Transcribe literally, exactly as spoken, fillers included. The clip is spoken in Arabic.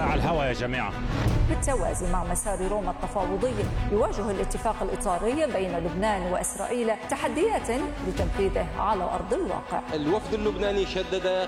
على الهوا يا جماعة. بالتوازي مع مسار روما التفاوضي يواجه الاتفاق الإطاري بين لبنان وإسرائيل تحديات لتنفيذه على أرض الواقع. الوفد اللبناني شدد